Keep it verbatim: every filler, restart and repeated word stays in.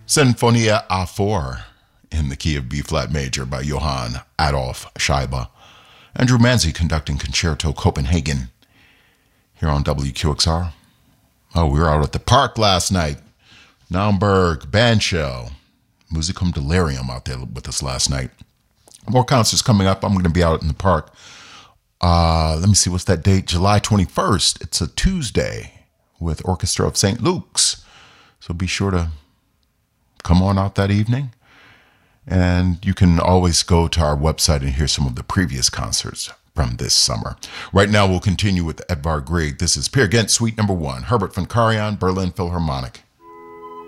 Sinfonia A four in the key of B-flat major by Johann Adolf Scheibe. Andrew Manzi conducting Concerto Copenhagen here on W Q X R. Oh, we were out at the park last night. Naumburg Band Shell. Musicum Delirium out there with us last night. More concerts coming up. I'm going to be out in the park. Uh, let me see, what's that date? July twenty-first. It's a Tuesday with Orchestra of Saint Luke's. So be sure to come on out that evening. And you can always go to our website and hear some of the previous concerts from this summer. Right now, we'll continue with Edvard Grieg. This is Peer Gynt, Suite Number One, Herbert von Karajan, Berlin Philharmonic.